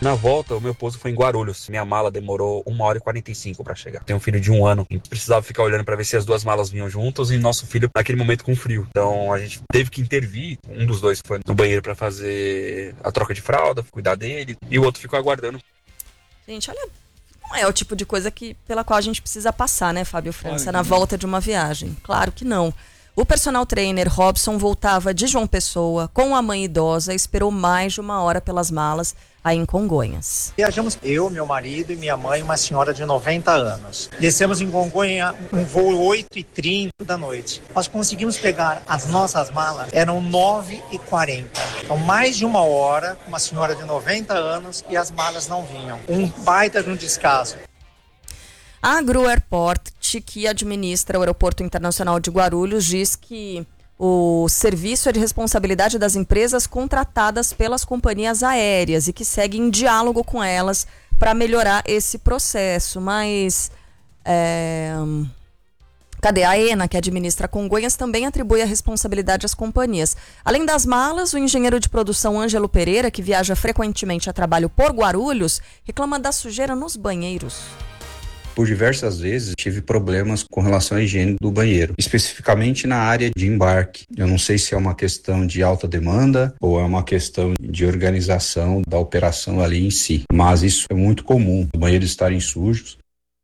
Na volta, o meu pouso foi em Guarulhos. Minha mala demorou 1h45 pra chegar. Tenho um filho de 1 ano. A gente precisava ficar olhando pra ver se as duas malas vinham juntas e nosso filho, naquele momento, com frio. Então, a gente teve que intervir. Um dos dois foi no banheiro pra fazer a troca de fralda, cuidar dele. E o outro ficou aguardando. Gente, olha, não é o tipo de coisa pela qual a gente precisa passar, né, Fábio França, na volta de uma viagem. Claro que não. O personal trainer Robson voltava de João Pessoa com a mãe idosa e esperou mais de 1 hora pelas malas aí em Congonhas. Viajamos eu, meu marido e minha mãe, uma senhora de 90 anos. Descemos em Congonha um voo 8h30 da noite. Nós conseguimos pegar as nossas malas, eram 9h40. Então mais de 1 hora, uma senhora de 90 anos e as malas não vinham. Um baita de um descaso. A Agro Airport, que administra o Aeroporto Internacional de Guarulhos, diz que o serviço é de responsabilidade das empresas contratadas pelas companhias aéreas e que segue em diálogo com elas para melhorar esse processo. Mas cadê? A ENA, que administra Congonhas, também atribui a responsabilidade às companhias. Além das malas, o engenheiro de produção Ângelo Pereira, que viaja frequentemente a trabalho por Guarulhos, reclama da sujeira nos banheiros. Por diversas vezes tive problemas com relação à higiene do banheiro, especificamente na área de embarque. Eu não sei se é uma questão de alta demanda ou é uma questão de organização da operação ali em si, mas isso é muito comum, os banheiros estarem sujos.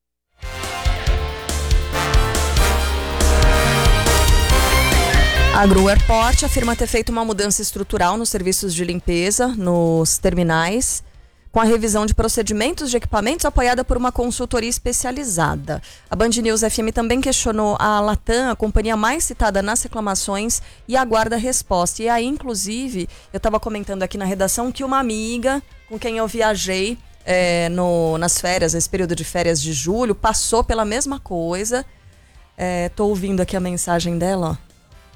A Agro Airport afirma ter feito uma mudança estrutural nos serviços de limpeza, nos terminais, com a revisão de procedimentos de equipamentos apoiada por uma consultoria especializada. A Band News FM também questionou a Latam, a companhia mais citada nas reclamações, e aguarda resposta. E aí, inclusive, eu estava comentando aqui na redação que uma amiga com quem eu viajei nas férias, nesse período de férias de julho, passou pela mesma coisa. Tô ouvindo aqui a mensagem dela, ó.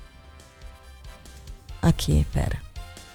Aqui, pera.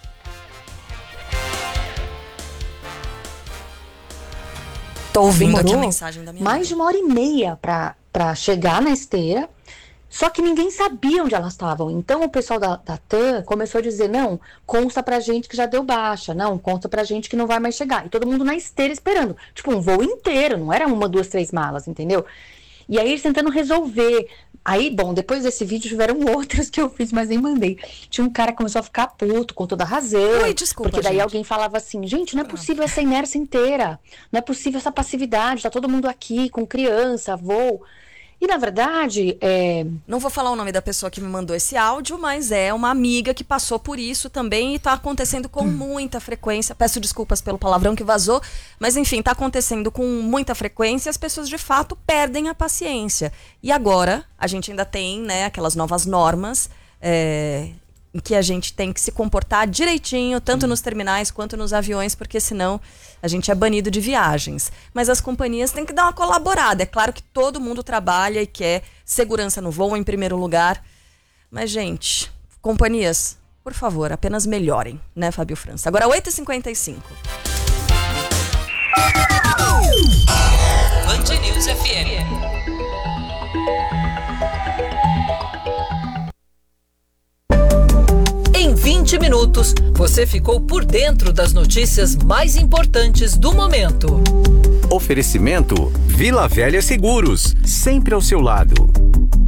Tô ouvindo aqui a mensagem da minha mais de 1h30 pra chegar na esteira, só que ninguém sabia onde elas estavam. Então o pessoal da TAM começou a dizer, não, consta pra gente que já deu baixa, não, consta pra gente que não vai mais chegar. E todo mundo na esteira esperando, tipo um voo inteiro, não era 1, 2, 3 malas, entendeu? E aí eles tentando resolver. Aí, bom, depois desse vídeo tiveram outros que eu fiz, mas nem mandei. Tinha um cara que começou a ficar puto, com toda a razão. Oi, desculpa, porque daí gente. Alguém falava assim, gente, não é possível essa inércia inteira. Não é possível essa passividade. Tá todo mundo aqui, com criança, voo. E, na verdade, Não vou falar o nome da pessoa que me mandou esse áudio, mas é uma amiga que passou por isso também e tá acontecendo com muita frequência. Peço desculpas pelo palavrão que vazou, mas enfim, tá acontecendo com muita frequência e as pessoas de fato perdem a paciência. E agora, a gente ainda tem, né, aquelas novas normas em que a gente tem que se comportar direitinho, tanto nos terminais quanto nos aviões, porque senão a gente é banido de viagens. Mas as companhias têm que dar uma colaborada. É claro que todo mundo trabalha e quer segurança no voo em primeiro lugar. Mas, gente, companhias, por favor, apenas melhorem, né, Fábio França? Agora, 8h55. Band News FM. Em 20 minutos, você ficou por dentro das notícias mais importantes do momento. Oferecimento Vila Velha Seguros, sempre ao seu lado.